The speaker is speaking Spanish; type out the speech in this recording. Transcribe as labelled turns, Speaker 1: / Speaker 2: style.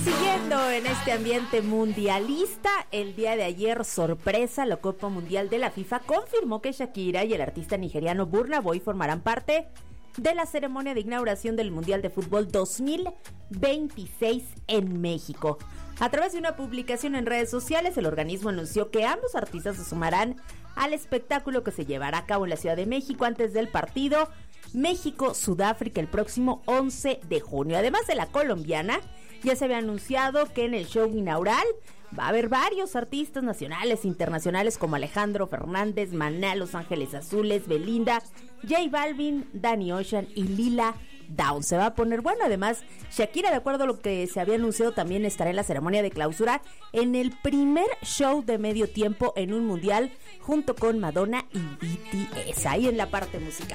Speaker 1: Siguiendo en este ambiente mundialista, el día de ayer, sorpresa, la Copa Mundial de la FIFA confirmó que Shakira y el artista nigeriano Burna Boy formarán parte de la ceremonia de inauguración del Mundial de Fútbol 2026 en México. A través de una publicación en redes sociales, el organismo anunció que ambos artistas se sumarán al espectáculo que se llevará a cabo en la Ciudad de México antes del partido México-Sudáfrica el próximo 11 de junio. Además de la colombiana, ya se había anunciado que en el show inaugural va a haber varios artistas nacionales e internacionales como Alejandro Fernández, Maná, Los Ángeles Azules, Belinda, J Balvin, Danny Ocean y Lila Downs. Se va a poner bueno. Además, Shakira, de acuerdo a lo que se había anunciado, también estará en la ceremonia de clausura en el primer show de medio tiempo en un mundial junto con Madonna y BTS, ahí en la parte musical.